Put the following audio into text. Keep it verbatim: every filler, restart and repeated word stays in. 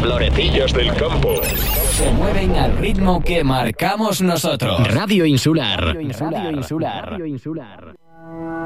florecillas del campo se mueven al ritmo que marcamos nosotros. Radio Insular. Radio Insular. Radio Insular. Radio Insular.